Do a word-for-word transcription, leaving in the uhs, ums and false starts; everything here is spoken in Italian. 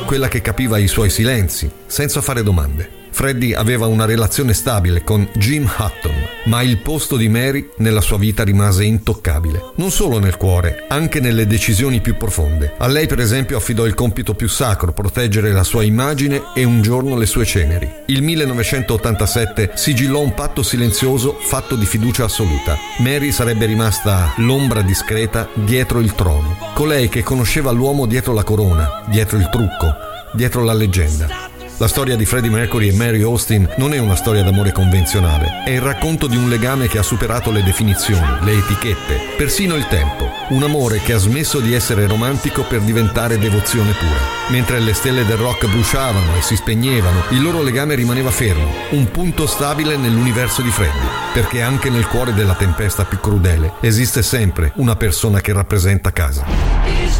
quella che capiva i suoi silenzi, senza fare domande. Freddie aveva una relazione stabile con Jim Hutton, ma il posto di Mary nella sua vita rimase intoccabile. Non solo nel cuore, anche nelle decisioni più profonde. A lei, per esempio, affidò il compito più sacro, proteggere la sua immagine e un giorno le sue ceneri. Il millenovecentottantasette sigillò un patto silenzioso fatto di fiducia assoluta. Mary sarebbe rimasta l'ombra discreta dietro il trono, colei che conosceva l'uomo dietro la corona, dietro il trucco, dietro la leggenda. La storia di Freddie Mercury e Mary Austin non è una storia d'amore convenzionale, è il racconto di un legame che ha superato le definizioni, le etichette, persino il tempo. Un amore che ha smesso di essere romantico per diventare devozione pura. Mentre le stelle del rock bruciavano e si spegnevano, il loro legame rimaneva fermo, un punto stabile nell'universo di Freddie, perché anche nel cuore della tempesta più crudele esiste sempre una persona che rappresenta casa.